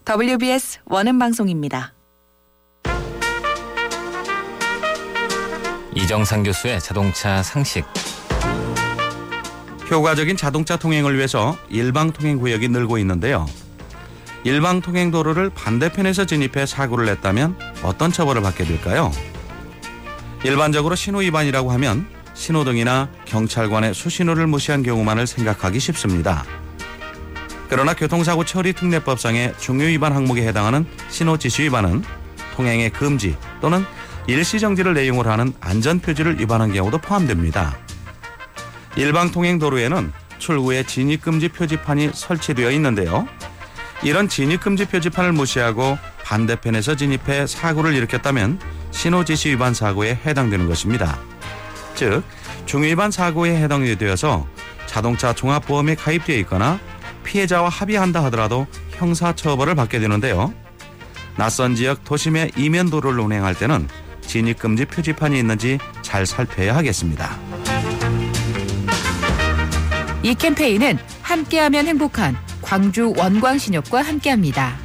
WBS 원음방송입니다. 이정상 교수의 자동차 상식. 효과적인 자동차 통행을 위해서 일방통행구역이 늘고 있는데요. 일방통행도로를 반대편에서 진입해 사고를 냈다면 어떤 처벌을 받게 될까요? 일반적으로 신호위반이라고 하면 신호등이나 경찰관의 수신호를 무시한 경우만을 생각하기 쉽습니다. 그러나 교통사고 처리 특례법상의 중요위반 항목에 해당하는 신호지시위반은 통행의 금지 또는 일시정지를 내용으로 하는 안전표지를 위반한 경우도 포함됩니다. 일방통행도로에는 출구에 진입금지 표지판이 설치되어 있는데요. 이런 진입금지 표지판을 무시하고 반대편에서 진입해 사고를 일으켰다면 신호지시 위반 사고에 해당되는 것입니다. 즉, 중위반 사고에 해당이 되어서 자동차 종합보험에 가입되어 있거나 피해자와 합의한다 하더라도 형사처벌을 받게 되는데요. 낯선 지역 도심의 이면도로를 운행할 때는 진입금지 표지판이 있는지 잘 살펴야 하겠습니다. 이 캠페인은 함께하면 행복한 광주 원광신협과 함께합니다.